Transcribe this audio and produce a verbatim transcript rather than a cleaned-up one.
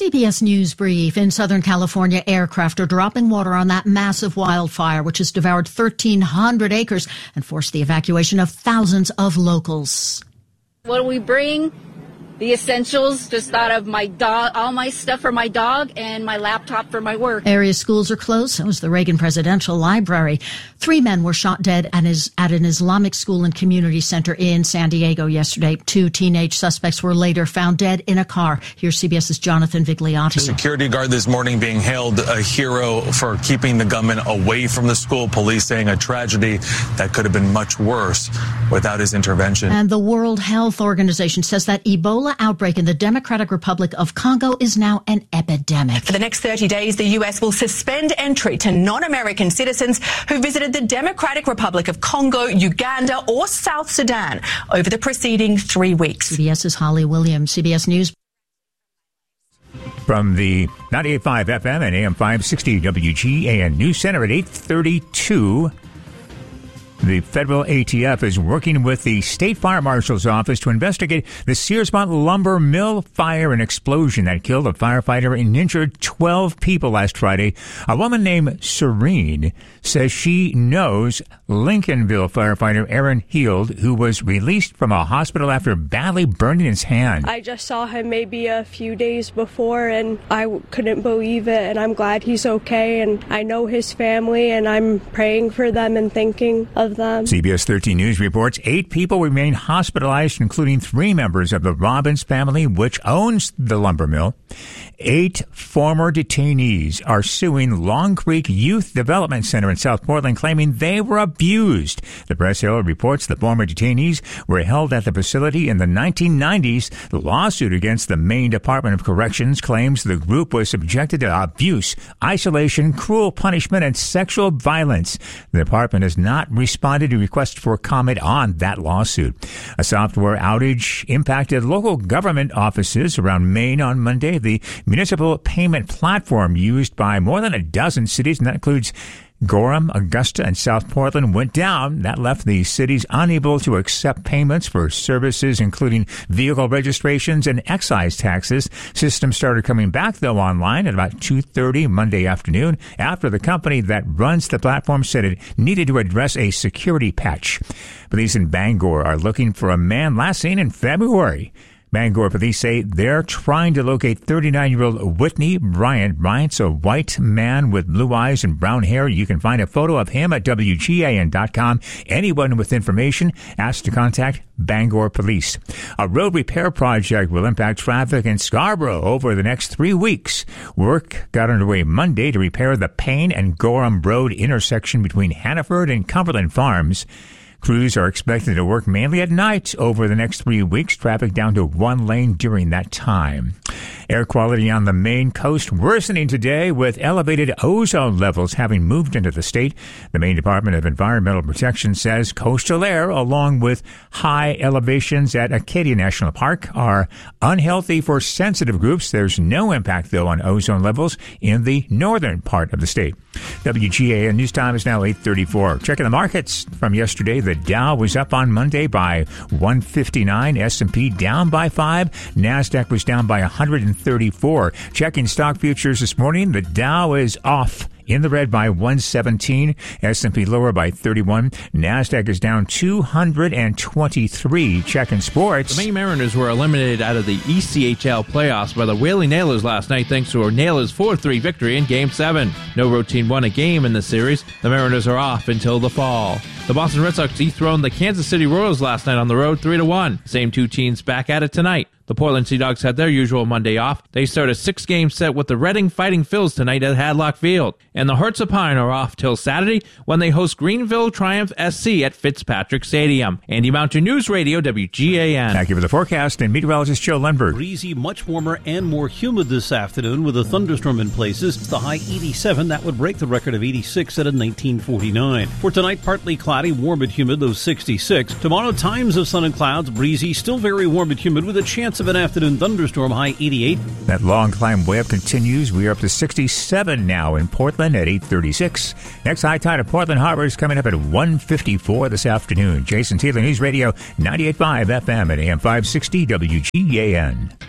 C B S News Brief. In Southern California, aircraft are dropping water on that massive wildfire, which has devoured thirteen hundred acres and forced the evacuation of thousands of locals. What do we bring? The essentials, just out of my dog, all my stuff for my dog and my laptop for my work. Area schools are closed. So was the Reagan Presidential Library. Three men were shot dead at, his, at an Islamic school and community center in San Diego yesterday. Two teenage suspects were later found dead in a car. Here's CBS's Jonathan Vigliotti. A security guard this morning being hailed a hero for keeping the gunman away from the school. Police saying a tragedy that could have been much worse without his intervention. And the World Health Organization says that Ebola outbreak in the Democratic Republic of Congo is now an epidemic. For the next thirty days, the U S will suspend entry to non-American citizens who visited the Democratic Republic of Congo, Uganda or South Sudan over the preceding three weeks. CBS's Holly Williams, C B S News. From the ninety-eight point five F M and A M five sixty W G A N News Center at eight thirty-two. The federal A T F is working with the State Fire Marshal's Office to investigate the Searsmont lumber mill fire and explosion that killed a firefighter and injured twelve people last Friday. A woman named Serene says she knows Lincolnville firefighter Aaron Heald, who was released from a hospital after badly burning his hand. I just saw him maybe a few days before, and I couldn't believe it, and I'm glad he's okay, and I know his family, and I'm praying for them and thinking of them. C B S thirteen News reports eight people remain hospitalized, including three members of the Robbins family, which owns the lumber mill. Eight former detainees are suing Long Creek Youth Development Center in South Portland, claiming they were abused. The Press Herald reports the former detainees were held at the facility in the nineteen nineties. The lawsuit against the Maine Department of Corrections claims the group was subjected to abuse, isolation, cruel punishment, and sexual violence. The department has not responded to requests for comment on that lawsuit. A software outage impacted local government offices around Maine on Monday. The municipal payment platform used by more than a dozen cities, and that includes Gorham, Augusta, and South Portland, went down. That left the cities unable to accept payments for services, including vehicle registrations and excise taxes. Systems started coming back, though, online at about two thirty Monday afternoon after the company that runs the platform said it needed to address a security patch. Police in Bangor are looking for a man last seen in February. Bangor police say they're trying to locate thirty-nine-year-old Whitney Bryant. Bryant's a white man with blue eyes and brown hair. You can find a photo of him at W G A N dot com. Anyone with information asked to contact Bangor police. A road repair project will impact traffic in Scarborough over the next three weeks. Work got underway Monday to repair the Payne and Gorham Road intersection between Hannaford and Cumberland Farms. Crews are expected to work mainly at night over the next three weeks, traffic down to one lane during that time. Air quality on the Maine coast worsening today with elevated ozone levels having moved into the state. The Maine Department of Environmental Protection says coastal air, along with high elevations at Acadia National Park, are unhealthy for sensitive groups. There's no impact, though, on ozone levels in the northern part of the state. W G A N News Time is now eight thirty-four. Checking the markets from yesterday. The Dow was up on Monday by one fifty-nine. S and P down by five. NASDAQ was down by one hundred thirty-four. Checking stock futures this morning. The Dow is off in the red by one seventeen. S and P lower by thirty-one. NASDAQ is down two hundred twenty-three. Checking sports. The Maine Mariners were eliminated out of the E C H L playoffs by the Whaley Nailers last night thanks to a Nailers four three victory in Game seven. No road team won a game in the series. The Mariners are off until the fall. The Boston Red Sox dethroned the Kansas City Royals last night on the road three to one. Same two teams back at it tonight. The Portland Sea Dogs had their usual Monday off. They start a six-game set with the Reading Fighting Phils tonight at Hadlock Field. And the Hearts of Pine are off till Saturday when they host Greenville Triumph S C at Fitzpatrick Stadium. Andy Mountain News Radio, W G A N. Thank you for the forecast, and meteorologist Joe Lundberg. Breezy, much warmer and more humid this afternoon with a thunderstorm in places. It's the high eighty-seven. That would break the record of eighty-six set in nineteen forty-nine. For tonight, partly cloudy, warm and humid, low sixty-six. Tomorrow, times of sun and clouds, breezy, still very warm and humid with a chance of an afternoon thunderstorm, high eighty-eight. That long climb way up continues. We are up to sixty-seven now in Portland at eight thirty-six. Next high tide at Portland Harbor is coming up at one fifty-four this afternoon. Jason Taylor, News Radio, ninety-eight point five F M at A M five sixty W G A N.